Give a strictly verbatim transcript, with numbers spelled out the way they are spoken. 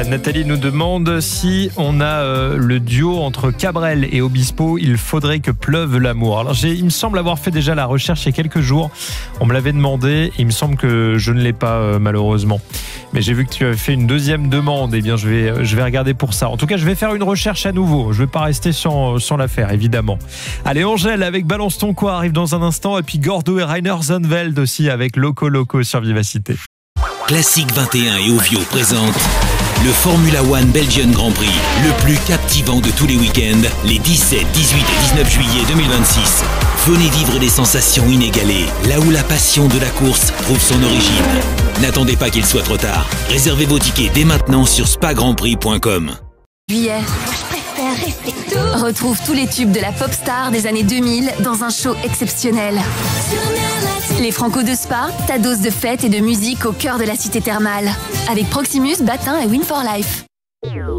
Nathalie nous demande si on a euh, le duo entre Cabrel et Obispo, il faudrait que pleuve l'amour. Alors j'ai, il me semble avoir fait déjà la recherche il y a quelques jours. On me l'avait demandé et il me semble que je ne l'ai pas euh, malheureusement. Mais j'ai vu que tu avais fait une deuxième demande. Eh bien je vais, je vais regarder pour ça. En tout cas, je vais faire une recherche à nouveau. Je ne vais pas rester sans, sans l'affaire, évidemment. Allez, Angèle avec Balance ton quoi arrive dans un instant. Et puis Gordo et Rainer Zonneveld aussi avec Loco Loco sur Vivacité. Classique vingt et un et Ovio présente le Formula One Belgian Grand Prix, le plus captivant de tous les week-ends, les dix-sept, dix-huit et dix-neuf juillet deux mille vingt-six. Venez vivre des sensations inégalées, là où la passion de la course trouve son origine. N'attendez pas qu'il soit trop tard. Réservez vos tickets dès maintenant sur spa grand prix point com. Juillet. Retrouve tous les tubes de la pop star des années deux mille dans un show exceptionnel. Les Franco de Spa, ta dose de fête et de musique au cœur de la cité thermale. Avec Proximus, Batin et Win for Life.